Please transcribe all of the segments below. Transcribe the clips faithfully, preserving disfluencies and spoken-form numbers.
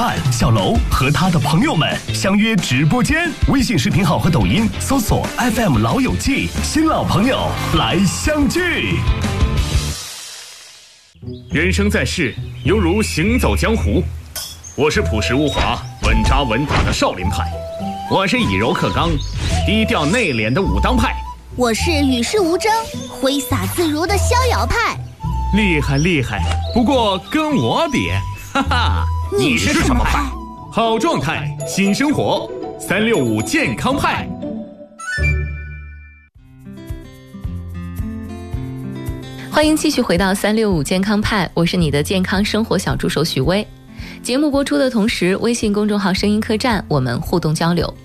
伴小楼和他的朋友们相约直播间，微信视频号和抖音搜索 F M 老友记，新老朋友来相聚。 人生在世，犹如行走江湖。我是朴实无华、稳扎稳打的少林派，我是以柔克刚、低调内敛的武当派， 我是与世无争、挥洒自如的逍遥派。 厉害厉害，不过跟我比，哈哈， 你是什么派？ 好状态，新生活，三六五健康派。 欢迎继续回到三六五健康派，我是你的健康生活小助手许巍。节目播出的同时，微信公众号声音客栈我们互动交流。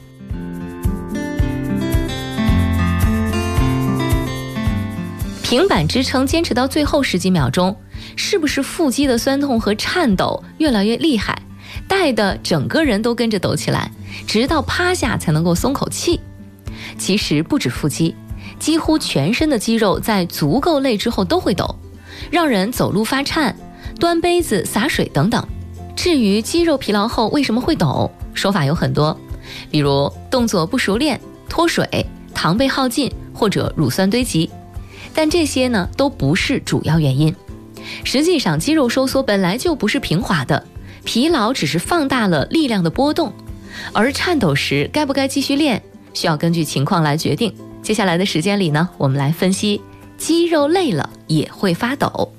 平板支撑坚持到最后十几秒钟，是不是腹肌的酸痛和颤抖越来越厉害，带的整个人都跟着抖起来，直到趴下才能够松口气？其实不止腹肌，几乎全身的肌肉在足够累之后都会抖，让人走路发颤、端杯子洒水等等。至于肌肉疲劳后为什么会抖，说法有很多，比如动作不熟练、脱水、糖被耗尽或者乳酸堆积，但这些呢都不是主要原因。实际上肌肉收缩本来就不是平滑的，疲劳只是放大了力量的波动，而颤抖时该不该继续练，需要根据情况来决定。接下来的时间里呢，我们来分析肌肉累了也会发抖。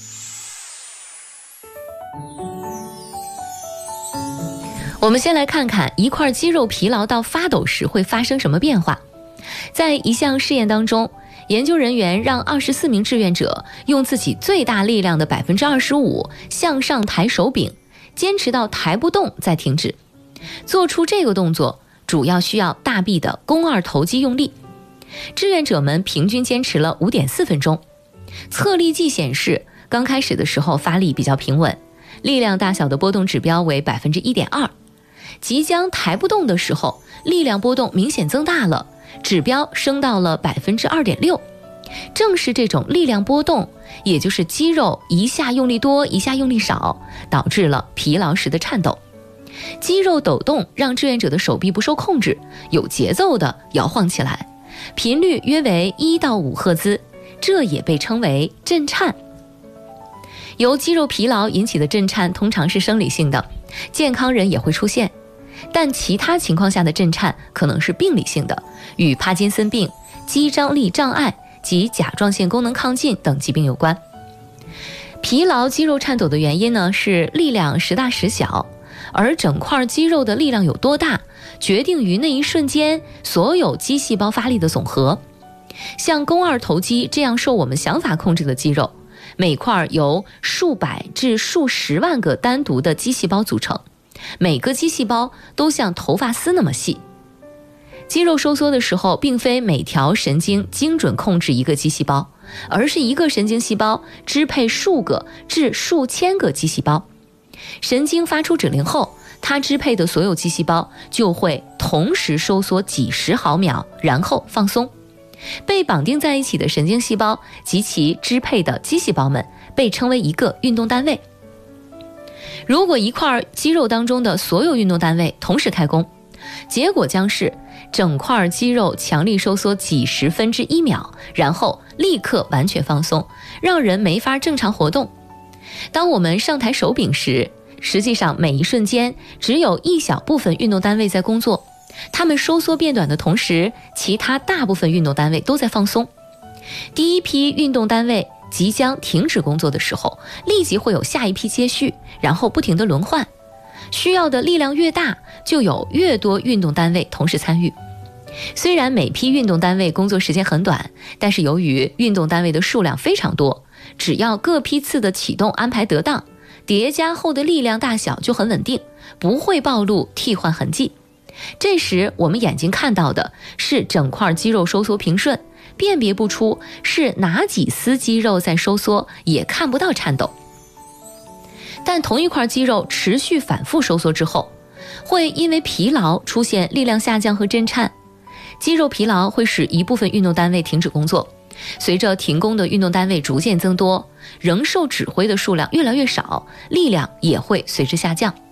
我们先来看看一块肌肉疲劳到发抖时会发生什么变化。在一项试验当中，研究人员让二十四名志愿者用自己最大力量的 百分之二十五 向上抬手柄，坚持到抬不动再停止。做出这个动作主要需要大臂的肱二头肌用力。志愿者们平均坚持了 五点四分钟。测力计显示，刚开始的时候发力比较平稳，力量大小的波动指标为 百分之一点二。即将抬不动的时候，力量波动明显增大了，指标升到了 百分之二点六。正是这种力量波动，也就是肌肉一下用力多一下用力少，导致了疲劳时的颤抖。肌肉抖动让志愿者的手臂不受控制，有节奏地摇晃起来，频率约为一到五赫兹，这也被称为震颤。由肌肉疲劳引起的震颤通常是生理性的，健康人也会出现，但其他情况下的震颤可能是病理性的，与帕金森病、肌张力障碍及甲状腺功能亢进等疾病有关。疲劳肌肉颤抖的原因呢，是力量时大时小，而整块肌肉的力量有多大，决定于那一瞬间所有肌细胞发力的总和。像肱二头肌这样受我们想法控制的肌肉，每块由数百至数十万个单独的肌细胞组成，每个肌细胞都像头发丝那么细。肌肉收缩的时候，并非每条神经精准控制一个肌细胞，而是一个神经细胞支配数个至数千个肌细胞。神经发出指令后，它支配的所有肌细胞就会同时收缩几十毫秒，然后放松。被绑定在一起的神经细胞及其支配的肌细胞们被称为一个运动单位。如果一块肌肉当中的所有运动单位同时开工，结果将是整块肌肉强力收缩几十分之一秒，然后立刻完全放松，让人没法正常活动。当我们上抬手柄时，实际上每一瞬间只有一小部分运动单位在工作，它们收缩变短的同时，其他大部分运动单位都在放松。第一批运动单位即将停止工作的时候，立即会有下一批接续，然后不停地轮换。需要的力量越大，就有越多运动单位同时参与。虽然每批运动单位工作时间很短，但是由于运动单位的数量非常多，只要各批次的启动安排得当，叠加后的力量大小就很稳定，不会暴露替换痕迹。这时我们眼睛看到的是整块肌肉收缩平顺，辨别不出是哪几丝肌肉在收缩，也看不到颤抖。但同一块肌肉持续反复收缩之后，会因为疲劳出现力量下降和震颤。肌肉疲劳会使一部分运动单位停止工作，随着停工的运动单位逐渐增多，仍受指挥的数量越来越少，力量也会随之下降。